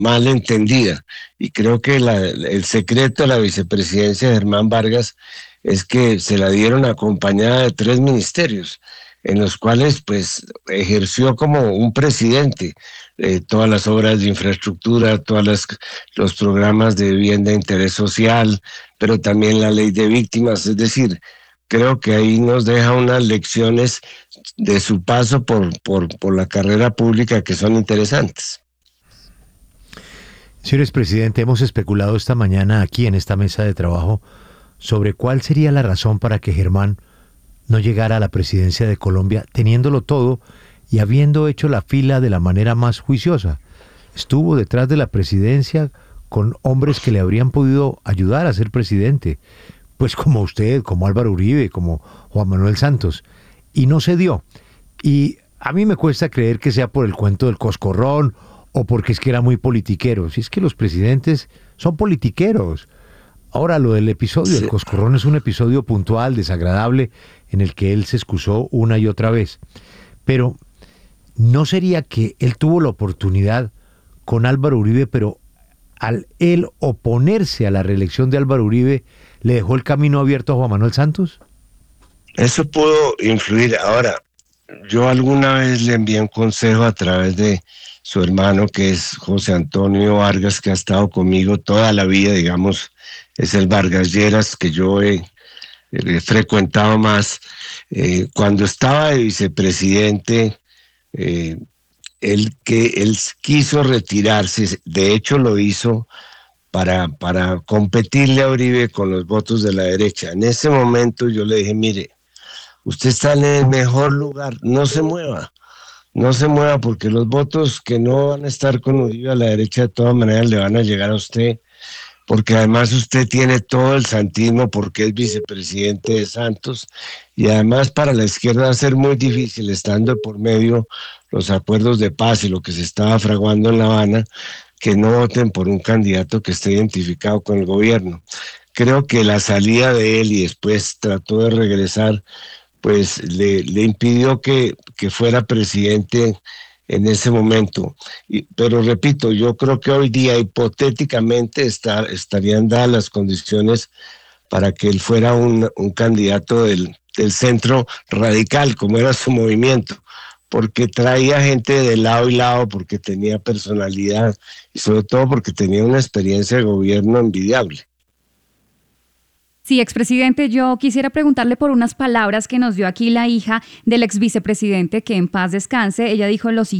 mal entendida. Y creo que el secreto de la vicepresidencia de Germán Vargas es que se la dieron acompañada de 3 ministerios, en los cuales pues ejerció como un presidente todas las obras de infraestructura, los programas de vivienda de interés social, pero también la ley de víctimas. Es decir, creo que ahí nos deja unas lecciones de su paso por la carrera pública que son interesantes. Señores presidente, hemos especulado esta mañana aquí en esta mesa de trabajo sobre cuál sería la razón para que Germán no llegara a la presidencia de Colombia teniéndolo todo y habiendo hecho la fila de la manera más juiciosa. Estuvo detrás de la presidencia con hombres que le habrían podido ayudar a ser presidente, pues como usted, como Álvaro Uribe, como Juan Manuel Santos, y no se dio. Y a mí me cuesta creer que sea por el cuento del coscorrón o porque es que era muy politiquero. Si es que los presidentes son politiqueros. Ahora, lo del episodio del Sí. coscorrón es un episodio puntual, desagradable, en el que él se excusó una y otra vez. Pero ¿no sería que él tuvo la oportunidad con Álvaro Uribe, pero al él oponerse a la reelección de Álvaro Uribe, le dejó el camino abierto a Juan Manuel Santos? Eso pudo influir. Ahora, yo alguna vez le envié un consejo a través de su hermano, que es José Antonio Vargas, que ha estado conmigo toda la vida, digamos, es el Vargas Lleras que yo he frecuentado más. Cuando estaba de vicepresidente, eh, él quiso retirarse, de hecho lo hizo para competirle a Uribe con los votos de la derecha. En ese momento yo le dije, mire, usted está en el mejor lugar, no se mueva porque los votos que no van a estar con Uribe a la derecha de todas maneras le van a llegar a usted, porque además usted tiene todo el santismo porque es vicepresidente de Santos y además para la izquierda va a ser muy difícil estando por medio los acuerdos de paz y lo que se estaba fraguando en La Habana, que no voten por un candidato que esté identificado con el gobierno. Creo que la salida de él y después trató de regresar pues le impidió que fuera presidente en ese momento. Pero repito, yo creo que hoy día hipotéticamente estarían dadas las condiciones para que él fuera un candidato del centro radical, como era su movimiento, porque traía gente de lado y lado, porque tenía personalidad y sobre todo porque tenía una experiencia de gobierno envidiable. Sí, expresidente, yo quisiera preguntarle por unas palabras que nos dio aquí la hija del ex vicepresidente, que en paz descanse. Ella dijo lo siguiente.